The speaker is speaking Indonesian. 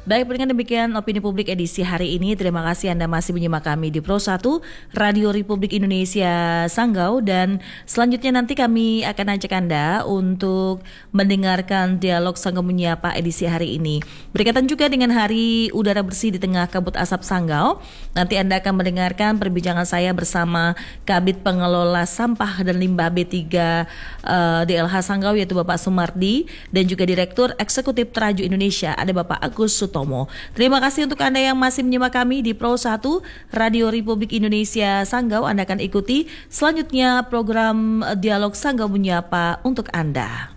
Baik, dengan demikian opini publik edisi hari ini. Terima kasih Anda masih menyimak kami di Pro 1 Radio Republik Indonesia Sanggau, dan selanjutnya nanti kami akan ajak Anda untuk mendengarkan dialog Sanggau Menyapa edisi hari ini. Berkaitan juga dengan Hari Udara Bersih di tengah kabut asap Sanggau, nanti Anda akan mendengarkan perbincangan saya bersama Kabid Pengelola Sampah dan Limbah B3 DLH Sanggau, yaitu Bapak Sumardi, dan juga Direktur Eksekutif Traju Indonesia, ada Bapak Agus Sutomo. Terima kasih untuk Anda yang masih menyimak kami di Pro 1 Radio Republik Indonesia Sanggau. Anda akan ikuti selanjutnya program Dialog Sanggau Menyapa untuk Anda.